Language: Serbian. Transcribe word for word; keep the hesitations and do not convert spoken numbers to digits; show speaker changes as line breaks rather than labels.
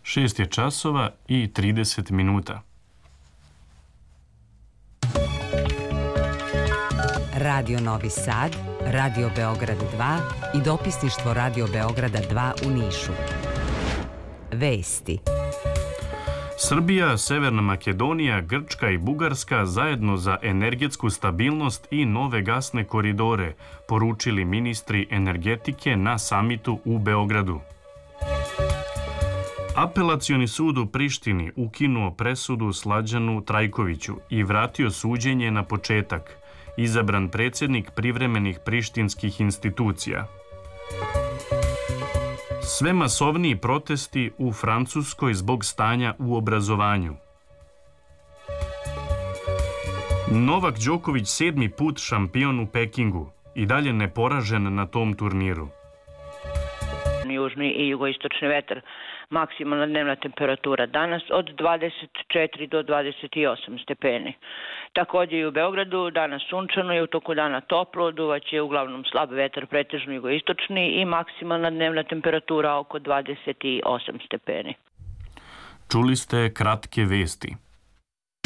Šest je časova i trideset minuta.
Radio Novi Sad, Radio Beograd dva i dopisništvo Radio Beograda dva u Nišu. Vesti.
Srbija, Severna Makedonija, Grčka i Bugarska zajedno za energetsku stabilnost i nove gasne koridore, poručili ministri energetike na samitu u Beogradu. Apelacioni sud u Prištini ukinuo presudu Slađanu Trajkoviću i vratio suđenje na početak. Izabran predsjednik privremenih prištinskih institucija. Sve masovniji protesti u Francuskoj zbog stanja u obrazovanju. Novak Đoković sedmi put šampion u Pekingu i dalje neporažen na tom turniru.
Južni i jugoistočni vetar. Maksimalna dnevna temperatura danas od dvadeset četiri do dvadeset osam stepeni. Također i u Beogradu danas sunčano i u toku dana toplo, duvaće uglavnom slab vetar, pretežno jugoistočni i maksimalna dnevna temperatura oko dvadeset osam stepeni.
Čuli ste kratke vesti.